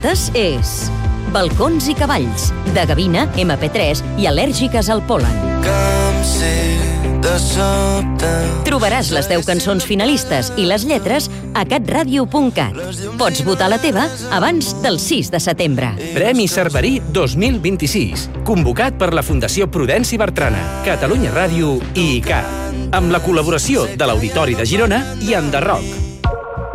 És Balcons i cavalls, de gavina, MP3 i al·lèrgiques al pol·len. Trobaràs les 10 cançons finalistes i les lletres a catradio.cat. Pots votar la teva abans del 6 de setembre. Premi Cerverí 2026, convocat per la Fundació Prudenci Bertrana, Catalunya Ràdio i ICAT, amb la col·laboració de l'Auditori de Girona i Enderroc.